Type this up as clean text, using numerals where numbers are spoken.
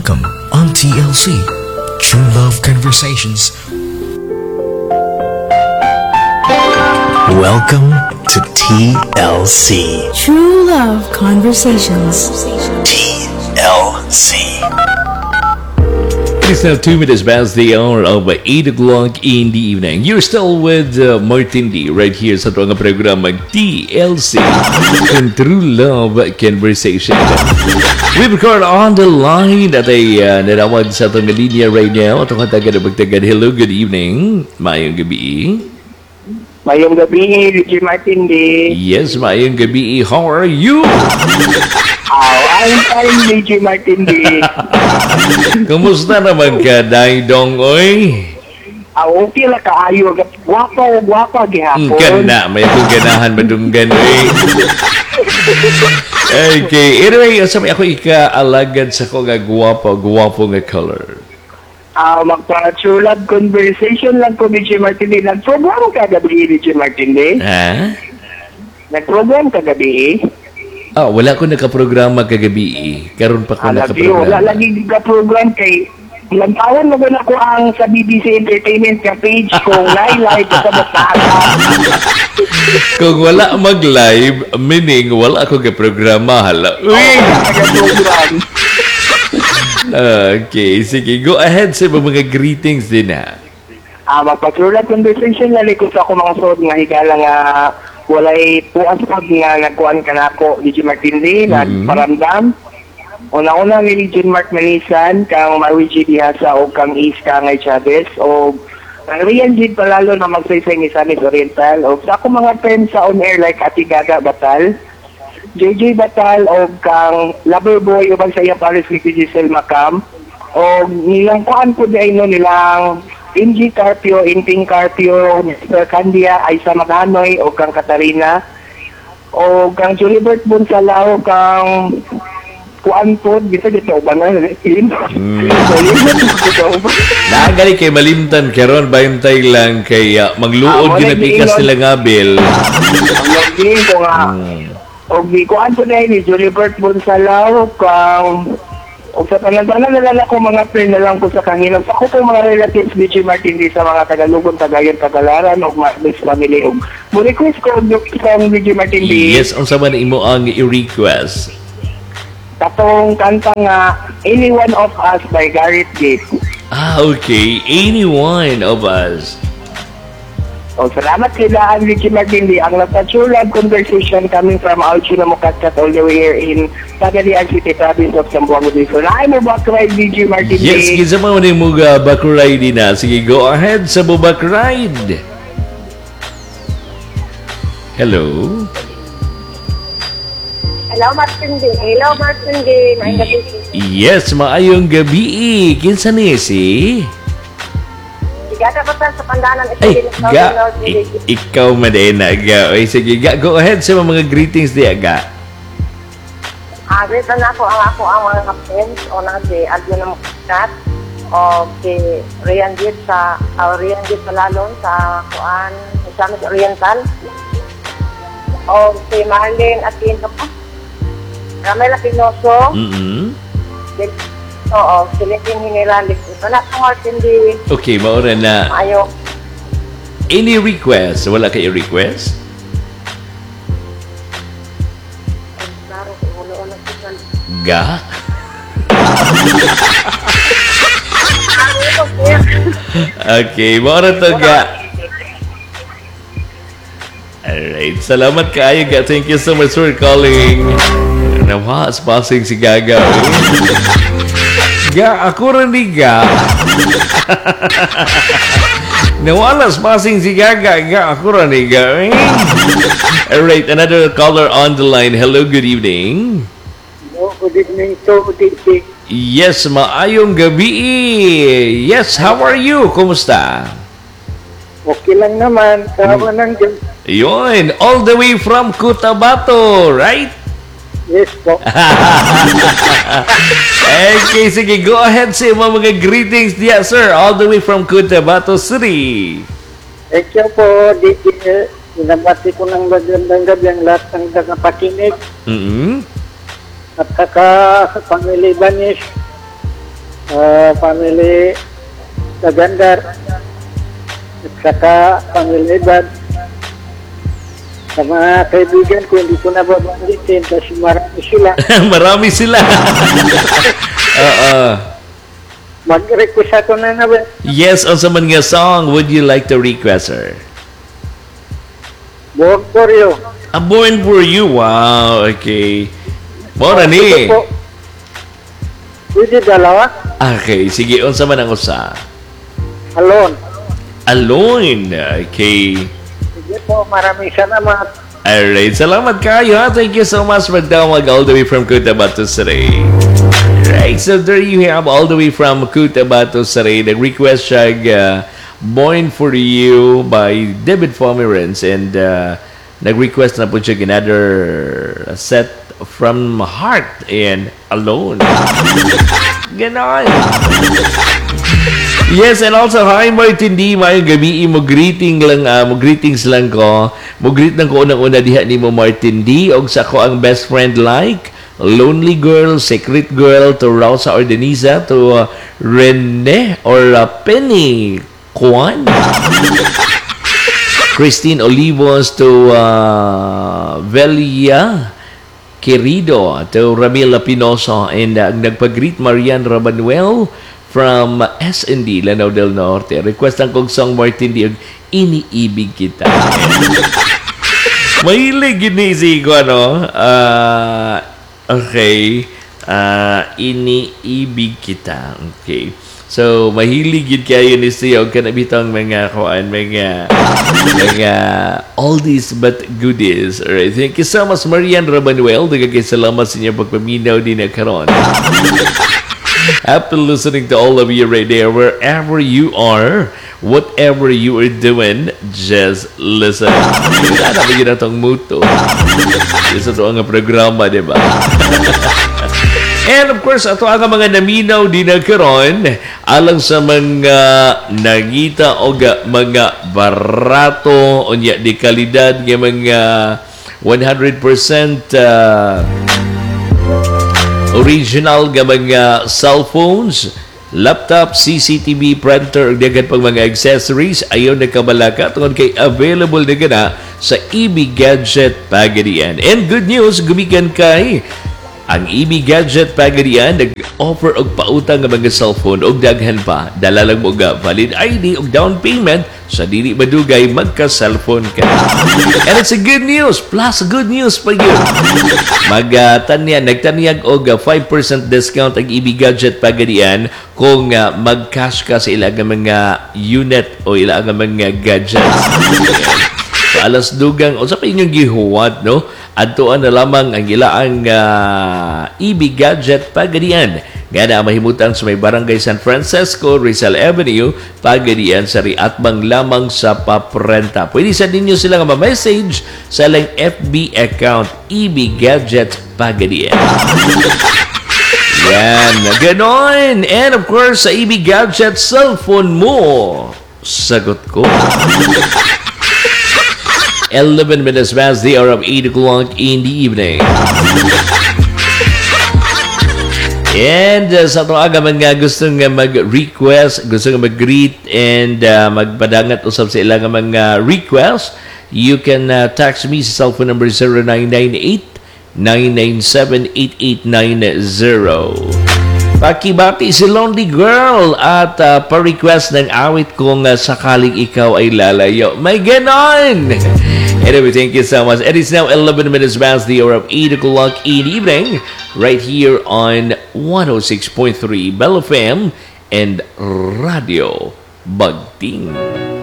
Welcome on TLC, True Love Conversations. Welcome to TLC, True Love Conversations. TLC. It's now 2 minutes past the hour of 8 o'clock in the evening. You're still with Martin D right here sa tuwang programa TLC, True Love Conversation. We record on the line at ay narawag sa itong linya right now. Itong katagan na magtagan. Hello, good evening. Mayong gabi. Mayong gabi, DJ Martin D. Yes, mayong gabi. How are you? I'm fine, DJ Martin D. Kumusta naman ka, Daidong, oy? Okay lang kaayo. Gwapa gihapon. Ganda, may ganahan madunggan, oy. Okay, anyway, sabi ako ika-alagad sa ko nga guwapo nga color. Magpa-true love conversation lang ko, DJ Martin D. Nag-program ka gabi, DJ Martin D. Ha? Nag-program ka gabi, Wala ko nakaprograma kagabi. Karon pa ko wala nakaprograma. lagi ka program kay ilang taon na ba na ko ang sa BBC Entertainment ka page kung live sa Batata. Kung wala mag-live, meaning wala ako kaprograma. Hala. Uy! Nag-program. Okay, sige. Go ahead sa mga greetings din ha. Magpa-true love conversation na likod ako mga sod nga higala nga walay puas-pag nga nagkuhan ka na ako, DJ Martin D, nagparamdam. Una-una ni John Mark Manisan, kang Marwiji Dihasa o kang Iska ngay Chavez, o ang Rian Jid palalo na magsaysay ni Sanis Oriental, o sa ako mga friends sa on-air like Ati Gaga Batal, JJ Batal, o kang Loverboy, o bang sa iya Paris ni Giselle Macam, o nilang kuhan ko di ay no nilang Inji Carpio, Inting Carpio, Mr. Candia, Aisa Maganoy, o kang Katarina, o kang Julibert Bunsalao, kang Kuan po, dito ba na? Naagali kay malimtan karon bayantay lang kay magluod ginapikas nila nga Bill. Ang laging ko nga. O di Kuan po na ni Julibert Bunsalao, kang o sa tanang-tanang nalala ko mga friend na lang ko sa kanginang. Ako po mga relatives ni G. Martin D sa mga Tagalugon, Tagayon, Tagalaran, o Martis family. O request ko yung isang ni G. Martin D. Yes, ang sama na imo ang i-request. Katong kanta nga, Any One of Us by Gareth Gates. Okay. Any one of us. O salamat sila ang G. Martin D. Ang nagpa-true love conversation coming from Alchino Mokatkat all the way here in Tagalian City, province of Zamboanga del Sur. Ay mo back ride, DJ Martin D. Yes, kisa mo ni mga back ride na. Sige, go ahead sa back ride. Hello? Hello, Martin D. Hello, Martin D. Maayong gabi. Yes, maayong gabi. Kinsa ni si? Sigata pa sa pandanan. Ay, ikaw madena, ga. Ay, sige, ga. Go ahead sa mga greetings di, ga. Greet na ako ang mga friends o na si Adrian Mukkat o si Rian Jit sa Lalon sa Kuan, Samis Oriental o si Marlene at Tinto pa. Ramela Pinoso. Oo, Silipin Hiniralik. Ito na ang Martin D. Okay, maura na. Ayaw. Any request? Wala kayo request? Klaro, ulo-ulo. Ga? Okay, maura to, ga. Alright, salamat kaayo, ga. Thank you so much for calling. Nawas, passing si Gaga. Ga, ako rin ni Ga. Nawalas passing si Gaga. Ga, ako rin ni Ga. Alright, another caller on the line. Hello, good evening. Hello, good evening to DJ. Yes, maayong gabi. Yes, how are you? Kumusta? Okay lang naman. Kawa ng Diyos. Yun, all the way from Cotabato, right? Yes po. Okay, sige, go ahead sa mga greetings diya, sir, all the way from Cotabato City. Thank you po, DJ. Inabati ko ng magandang gabi ang lahat ng nakapakinig. At kaka Pangili Banish. family Kagandar, at saka family Ibad. Sa mga kaibigan ko, hindi ko na babanggitin kasi marami sila. Marami sila. Oo. Mag-request ako na ba? Yes, on sa mga song would you like to request, sir? Born for you. Born for you. Wow, okay. Mora Ito ni. po. Pwede dalawa? Okay, sige, unsa man ang usa? Alone. Alone. Okay. Sige po, maraming salamat. Alright, salamat kayo ha. Thank you so much for dawag all the way from Cotabato City. Right, so there you have all the way from Cotabato City. Nag-request siya Born for You by David Pomeranz, and nag-request na po siya another set from Heart and Alone. Ganon. Yes, and also, hi Martin D. Mayong gabi, mo greetings lang ko. Mo greet lang ko unang-una diha ni mo Martin D. Og sa ko ang best friend like Lonely Girl, Secret Girl, to Rosa or Denisa, to Rene or Penny Kwan, Christine Olivos, to Velia Querido, to Ramila Pinoso, and ang nagpag-greet Marian Rabanuel from SND, Lanao del Norte. Request ang kong song Martin D. Iniibig Kita. Mahilig ginisi ko, ano? Okay. Iniibig Kita. Okay. So, mahilig yun kayo ni siya o kanabitang mga oldies but goodies. Alright. Thank you so much, Marian Rabanuel. Dagagay salamat sa inyo pagpaminaw din na karon. Happy listening to all of you right there, wherever you are, whatever you are doing, just listen. Sana bigyan na itong muto. Isa ito ang programa, di ba? And of course, ito ang mga naminaw din na karon alang sa mga nagita o mga barato o niya di kalidad ng mga 100% original nga mga cellphones, laptop, CCTV, printer, ug daghang pang mga accessories ayaw nakabalaka tungod kay available na gana sa EB Gadget Pagadian. And good news, gumikan kay ang EB Gadget Pagadian nag-offer og pautang nga mga cellphone og daghan pa. Dala lang mo ga valid ID og down payment sa dili madugay magka-cellphone ka. And it's a good news, plus good news pa yun. Nagtanyag og 5% discount ang EB Gadget Pagadian kung mag-cash ka sa ilang mga unit o ilang mga gadgets. So, alas dugang, o sa pa inyong gihuwat, no? Adtuan na lamang ang ilaang EB Gadget Pagadian. Nga na mahimutang sa may Barangay San Francisco, Rizal Avenue, Pagadian, sa Riatbang lamang sa Paprenta. Pwede sa ninyo sila nga ma-message sa lang FB account, EB Gadget Pagadian. Yan, ganon. And of course, sa EB Gadget cellphone mo, sagot ko. 11 minutes past the hour of 8 o'clock in the evening. And sa ito aga mga gusto nga mag-request, gusto nga mag-greet and magpadangat usap sa ilang mga request, you can text me sa cellphone number 0998-997-8890. Pakibati si Lonely Girl at pa-request ng awit kung sakaling ikaw ay lalayo. May ganon! Anyway, thank you so much. It is now 11 minutes past the hour of 8 o'clock in the evening, right here on 106.3 Bell FM and Radio Bagting.